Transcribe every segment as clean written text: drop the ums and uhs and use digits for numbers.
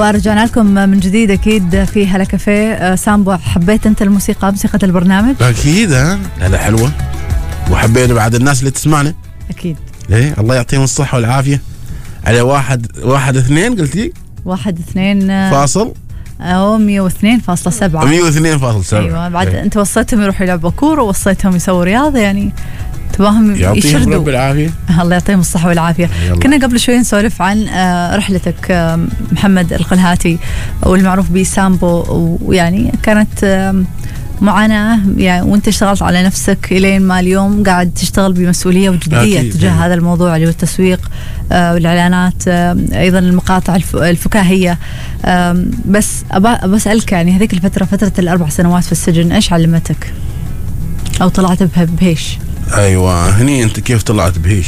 ورجعنا لكم من جديد أكيد في هلا كافيه. سامبو، حبيت أنت الموسيقى، موسيقى البرنامج؟ أكيد. لا حلوة، وحبينا بعد الناس اللي تسمعنا. أكيد. ليه؟ الله يعطيهم الصحة والعافية. على واحد اثنين قلتي؟ 1-2 فاصل أو 102.7. 102.7. أيوة. بعد أنت وصيتهم يروحوا يلعبوا كورة ووصيتهم يسووا رياضة، يعني تباهم يشردوا. رب العافية. الله يعطيهم الصحة والعافية. كنا قبل شوي نسولف عن رحلتك محمد القلهاتي والمعروف بسامبو، ويعني كانت معاناة يعني، وانت اشتغلت على نفسك إلين ما اليوم قاعد تشتغل بمسؤولية وجدية تجاه هذا الموضوع اللي هو التسويق والإعلانات، أيضا المقاطع الفكاهية. بس أسألك يعني هذيك الفترة، فترة ال4 سنوات في السجن، إيش علمتك أو طلعت بهيش؟ أيوة، هني أنت كيف طلعت بهيش؟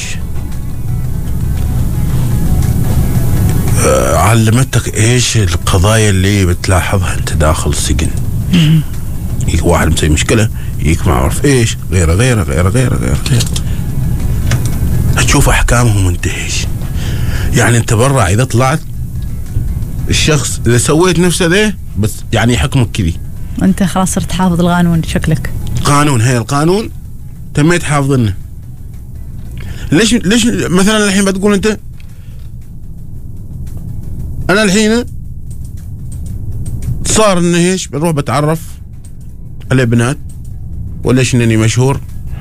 علمتك إيش القضايا اللي بتلاحظها أنت داخل السجن. يجيك واحد مسوي مشكلة، يجيك ما أعرف إيش، غيره تشوف أحكامهم منتهيش. يعني أنت برا إذا طلعت الشخص إذا سويت نفسه ذي بس يعني يحكمك كذي، أنت خلاص صرت حافظ القانون شكلك. قانون، هي القانون تميت حافظنه. ليش مثلا الحين بتقول أنت أنا الحين صار إنه إيش بروح بتعرف على بنات، وليش إنني مشهور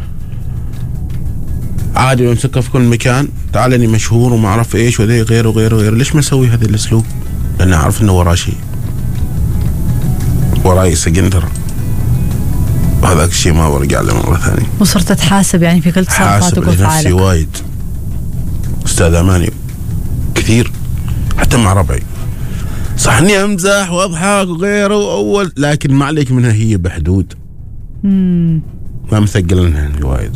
عادي بمسكها في كل مكان، تعال إني مشهور وما أعرف إيش وذي غيره. ليش ما أسوي هذا الأسلوب؟ لأن أعرف إنه وراه شيء، وراي سجن ترى، وهذاك الشيء ما برجع له مرة ثانية. وصرت تحاسب يعني في كل تصرفاتك وافعالك. حاسب لنفسي وايد أستاذ أماني كثير، حتى مع ربعي صح إني أمزح وأضحك وغيره أول، لكن ما عليك منها هي بحدود. ما مثقلنها وايد.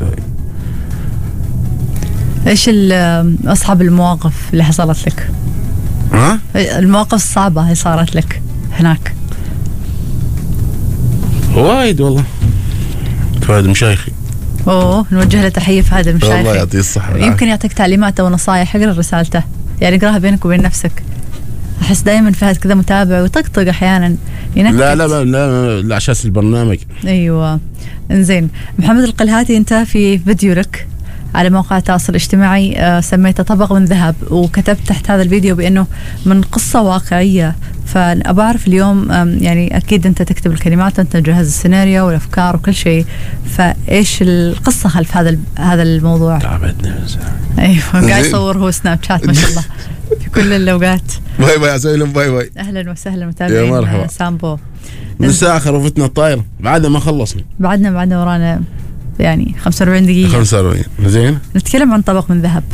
إيش أصعب المواقف اللي حصلت لك؟ المواقف الصعبة اللي صارت لك هناك؟ وايد والله. فهد مشايخي، نوجه له تحية فهد المشايخي، الله يعطيه الصحة. يمكن يعطيك تعليمات أو نصايح. اقرأ رسالته، يعني اقراها بينك وبين نفسك. أحس دائما فهد كذا متابع ويطقطق أحيانا ينكت. لا عشان البرنامج. أيوة. إنزين محمد القلهاتي، أنت في فيديو لك على موقع التواصل الاجتماعي سميته طبق من ذهب، وكتبت تحت هذا الفيديو بأنه من قصة واقعية. فأبى أعرف اليوم، يعني أكيد أنت تكتب الكلمات، أنت تجهز السيناريو والأفكار وكل شيء، فإيش القصة خلف هذا الموضوع؟ تعبتني. أيوة، قاعد يصور هو سناب شات ما شاء الله في كل الأوقات. باي أسوي لهم باي. أهلا وسهلا متابعين سامبو. من ساعة خروفتنا الطايرة بعد ما خلصنا، بعدنا ورانا يعني 45 دقيقة. 45. زين، نتكلم عن طبق من ذهب.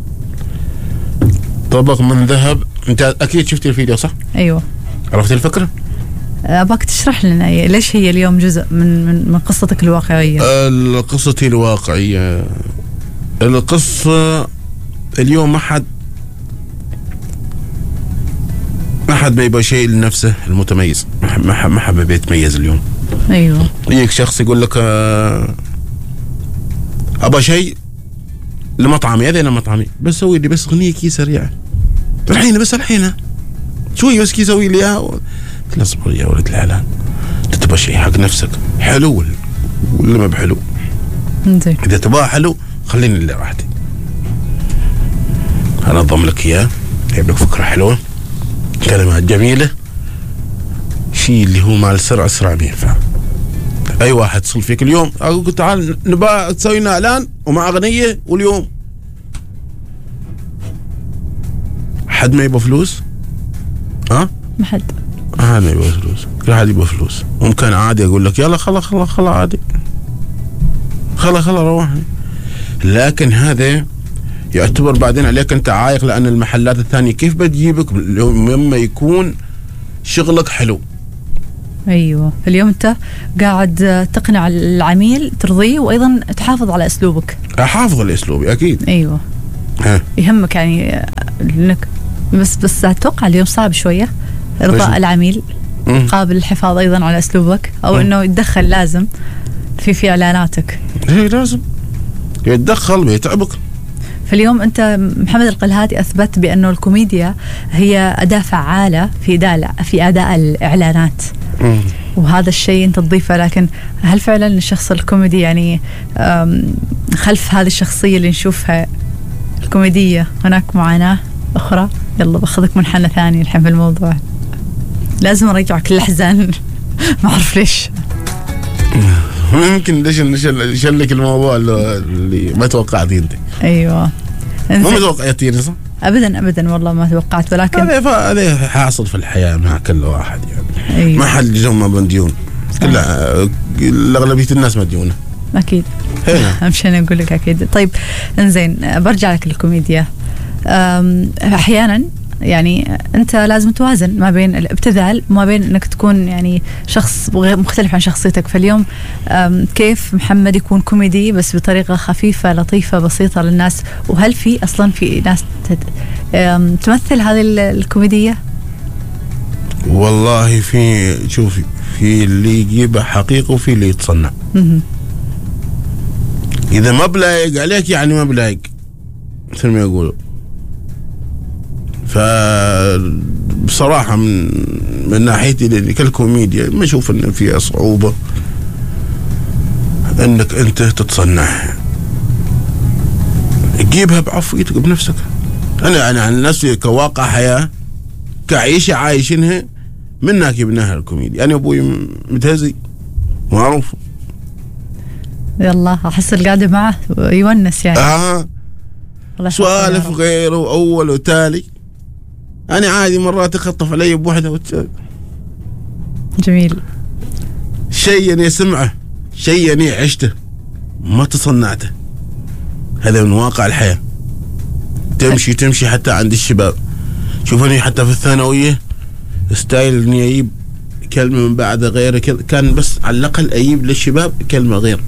طبق من ذهب، انت اكيد شفت الفيديو صح؟ ايوه. عرفت الفكرة؟ اباك تشرح لنا ليش هي اليوم جزء من قصتك الواقعية. قصتي الواقعية، القصة اليوم ما حد ما يبغى شيء لنفسه المتميز، ما حد يتميز اليوم. ايوه. يجيك شخص يقول لك ابغى شيء لمطعمي، هذا مطعمي، بس سوي لي بس اغنيه كي سريعه الحين شوي بس كي سوي لي اياها. لا اصبر يا ولد الحلال، تبغى شيء حق نفسك حلو ولا ما بحلو؟ زين. اذا تبغى حلو خليني اللي راحتي، انا انظم لك اياه، جايب لك فكره حلوه، كلمات جميله، شيء اللي هو مال اسرع ما ينفع. اي واحد يتصل فيك اليوم اقول تعال نبغى تسوي لنا اعلان ومع اغنيه، واليوم حد ما يبغى فلوس؟ ما حد ما يبغى فلوس، كل حد يبغى فلوس. ممكن عادي اقول لك يلا خلا عادي، خلا روحني، لكن هذا يعتبر بعدين عليك انت عايق، لان المحلات الثانيه كيف بتجيبك لما يكون شغلك حلو. ايوه. اليوم انت قاعد تقنع العميل، ترضيه، وايضا تحافظ على اسلوبك. احافظ على اسلوبي اكيد. ايوه. يهمك يعني انك بس اتوقع اليوم صعب شويه ارضاء العميل قابل الحفاظ ايضا على اسلوبك، او انه يتدخل لازم في اعلاناتك. لازم يتدخل، بيتعبك. فاليوم أنت محمد القلهاتي أثبت بأنه الكوميديا هي أداة فعالة في أداء الإعلانات. وهذا الشيء أنت تضيفه، لكن هل فعلا الشخص الكوميدي يعني خلف هذه الشخصية اللي نشوفها الكوميدية هناك معاناة أخرى؟ يلا بأخذك منحنى ثاني الحين في الموضوع، لازم أرجعك للأحزان ما أعرف ليش. ممكن ليش نشلك الموضوع اللي ما توقعتيه أنت. أيوة ما توقعتيه صح؟ أبدا والله ما توقعت، ولكن هذا حاصل في الحياة مع كل واحد يعني. أيوة. ما حد اليوم ما مديون، أغلبية الناس مديونة أكيد. مش أنا أقول لك أكيد. طيب إنزين، برجع لك الكوميديا. أحيانا يعني أنت لازم توازن ما بين الابتذال وما بين أنك تكون يعني شخص مختلف عن شخصيتك. فاليوم كيف محمد يكون كوميدي بس بطريقة خفيفة لطيفة بسيطة للناس؟ وهل في أصلا في ناس تمثل هذه الكوميدية؟ والله في، شوفي، في اللي يجيبها حقيقة وفي اللي يتصنع. إذا ما بلايق عليك يعني ما بلايق مثل ما يقولوا. فبصراحة من ناحيتي كالكوميديا ما أشوف إن فيها صعوبة إنك أنت تتصنع، تجيبها بعفويتك بنفسك. أنا عن نفسي كواقع حياة كعيشة عايشينها منك يبناها الكوميديا. أنا أبوي متهزي معروف، يلا أحس القعدة معه يونس يعني. سوالف غيره وأول وتالي. أنا عادي مرات أخطف علي بوحدة جميل. شيء أنا سمعه، شيء أنا عشته ما تصنعته. هذا من واقع الحياة. تمشي حتى عند الشباب. شوفني حتى في الثانوية ستايل إني أجيب كلمة من بعد غير كان بس على الأقل أجيب للشباب كلمة غير.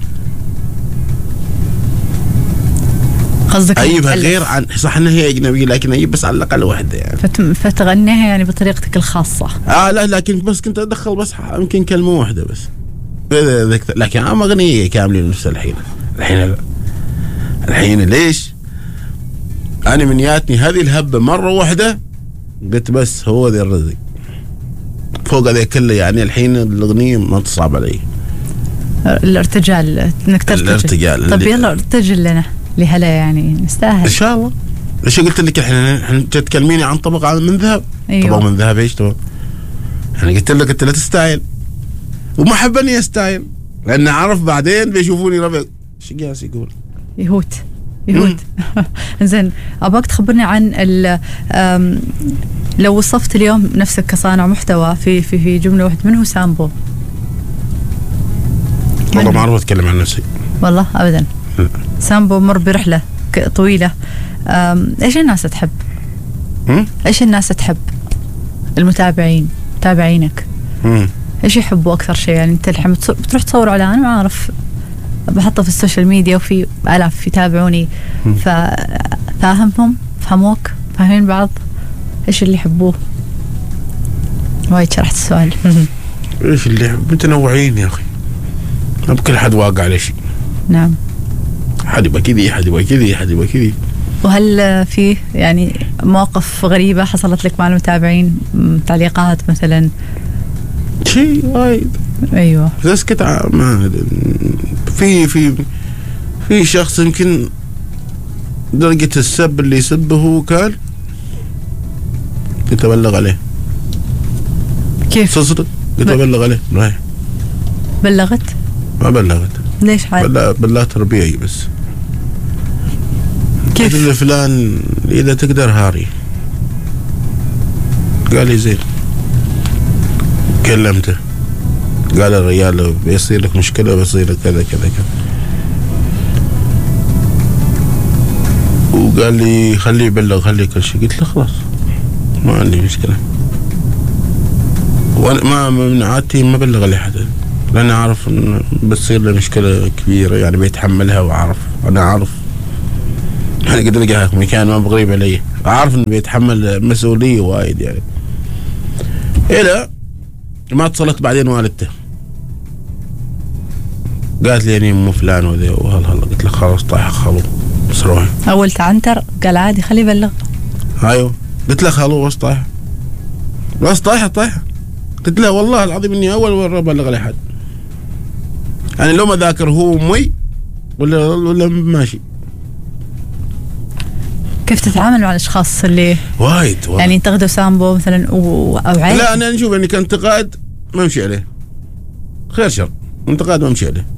قصدك أجيبها غير عن، صح إنها هي أجنبية لكن أجيب بس على الأقل واحدة يعني. فتغنيها يعني بطريقتك الخاصة. لا لكن بس كنت أدخل بس يمكن كلمة واحدة بس. لكن عم أغنية كاملة نفس الحين ليش؟ أنا من ياتني هذه الهبة مرة واحدة قلت بس هو ذي الرزق فوق هذا كله يعني. الحين الأغنية ما تصعب علي. الارتجال انك ترتجل. طب يلا ارتجل لنا لهلا يعني نستاهل ان شاء الله. ايش قلت لك الحين تتكلميني عن طبق من ذهب. أيوة. طبق من ذهب ايش طبق؟ انا قلت لا تستاهل وما حبني استاهل لان عرف بعدين بيشوفوني ربع ايش قاعد يقول يهوت زين، ابغاك تخبرني عن لو وصفت اليوم نفسك كصانع محتوى في جمله واحده، من هو سامبو؟ والله ما اعرف اتكلم عن نفسي والله ابدا. سامبو مر برحله طويله. ايش الناس تحب؟ ايش الناس تحب؟ متابعينك ايش يحبوا اكثر شيء؟ يعني انت الحين بتروح تصور اعلان، ما اعرف بحطه في السوشيال ميديا وفي آلاف يتابعوني، فاهمهم؟ فهموك؟ فاهمين بعض؟ ايش اللي يحبوه؟ وايد شرحت السؤال. ايش اللي متنوعين يا اخي، ما بكل حد واقع على شيء. نعم، حد يبقى كذي، حد يبقى كذي، حد يبقى كذي. وهل في يعني مواقف غريبة حصلت لك مع المتابعين؟ تعليقات مثلا؟ شيء وايد. ايوه بس كده ما في شخص يمكن درجة السب اللي يسبه كان كنت ابلغ عليه. كيف؟ صدق كنت ابلغ عليه. رايح بلغت؟ ما بلغت. ليش حال؟ بلغت ربيعي بس. كيف؟ قلت فلان اذا تقدر هاري. قال لي زين. كلمته قال الرجال بيصير لك مشكلة، بيصير لك كذا كذا كذا، وقال لي خليه يبلغ، خليه كل شيء. قلت له خلاص ما عندي مشكلة، وانا ما من عادتي ما بلغ لأحد لأن أعرف إن بتصير له مشكلة كبيرة يعني بيتحملها، وأعرف أنا أعرف أنا قد لقاها في مكان ما بغريب علي، أعرف إنه بيتحمل مسؤولية وايد يعني. إلى ما اتصلت بعدين والدته قالت لي يعني مو فلان وذا وهلا. قلت له خلاص طايح خلو بس روحي. اول تعنتر قال عادي خليه يبلغ. ايوه قلت له خلاص طايحه بس طايحه. قلت له والله العظيم اني اول مره ابلغ على حد. يعني لو ما ذاكر هو امي ولا ماشي. كيف تتعامل مع الاشخاص اللي وايد يعني ينتقدوا سامبو مثلا او عيب؟ لا انا نشوف اني كانتقاد ما امشي عليه، خير شر، انتقاد ما امشي عليه.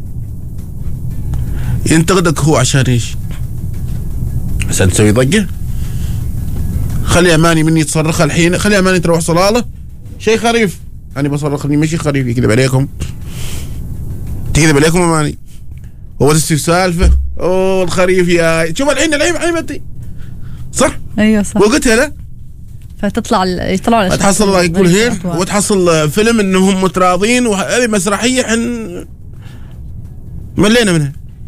ينتقدك هو عشان ايش؟ عشان تسوي ضجه؟ خلي اماني مني تصرخ الحين، خلي اماني تروح صلاله شيء خريف. انا بصرخني ماشي خريف يكذب عليكم، تكذب عليكم اماني هو تسوي سالفه اوه الخريف يا شوف الحين عيبتي صح؟ ايوه صح. وقلتها له يطلعوا تحصل الله يقول هين وتحصل فيلم انهم متراضين وهذه مسرحيه ملينا منها.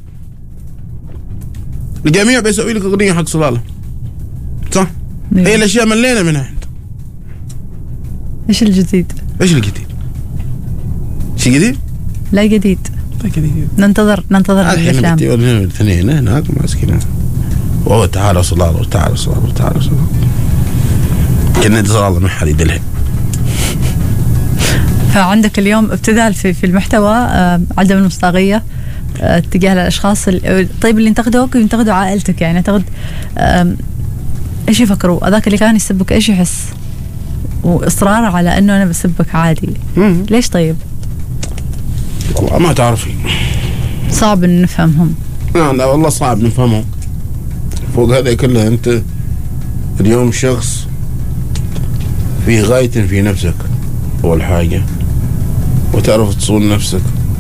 الجميع بيسوي لك اغنيه حق صلاله صح؟ هي الاشياء ملينا منها. ايش الجديد؟ شيء جديد؟ لا جديد. ننتظر الحين الاثنين هناك ماسكين اوه تعال صلاله كنا صلاله ما حد يدلها. فعندك اليوم ابتذال في المحتوى، عدم المصداقيه تجاه الاشخاص طيب اللي ينتقدوا عائلتك. يعني اعتقد ايش يفكروا؟ هذاك اللي كان يسبك ايش يحس؟ واصراره على انه انا بسبك عادي. ليش طيب؟ والله ما تعرفي، صعب ان نفهمهم. لا والله صعب نفهمهم. فوق هذا كله انت اليوم شخص في غاية في نفسك اول حاجة، وتعرف تصون نفسك.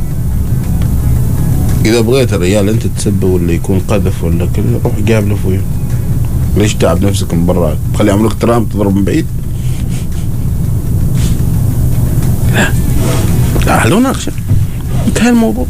اذا بغيت الرجال انت تسبه ولا يكون قذف ولا كذا روح قابله فوق. ليش تعب نفسك من برا؟ خلي يعملوك ترام تضرب من بعيد. لا حلو ناقشة انتهى الموضوع.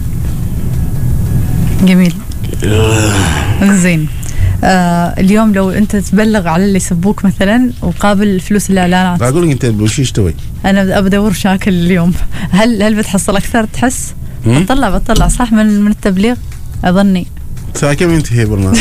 جميل. زين. اليوم لو انت تبلغ على اللي يسبوك مثلا وقابل فلوس الاعلانات، بقول لك انت وش تسوي؟ انا بدور شاكل اليوم. هل بتحصل اكثر تحس؟ بطلع صح من التبليغ اظني. ساكن ينتهي برنامج.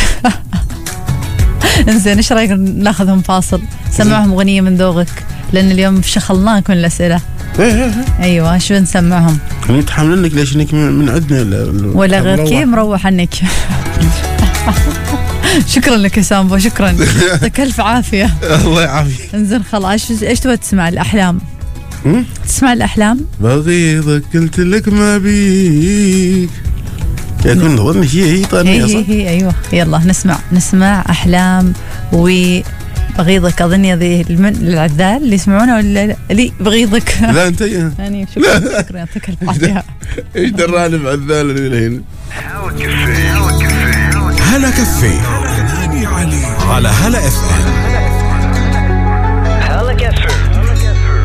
انزين ايش رايك ناخذهم فاصل؟ سمعهم اغنيه من ذوقك لان اليوم شخلناكم الاسئله. ايوه شو نسمعهم؟ نتحملنك ليش انك من عندنا ولا غير كي مروح عنك. شكرا لك يا سامبو، شكرا. يعطيك الف عافيه. الله يعافيك. انزين خلاص ايش تبغى تسمع؟ الاحلام؟ تسمع الاحلام؟ بغيضك قلت لك ما بيك يكون ظني شيء طانيه صح؟ ايوه يلا نسمع احلام وبغيضك. اظن ذي العذال اللي يسمعونه ولا اللي بغيضك؟ لا انت يعني شكرا يعطيك الف عافيه. ايش دراني بعذال الحين؟ هلا كفي على هلا اف ام. هلا كفي.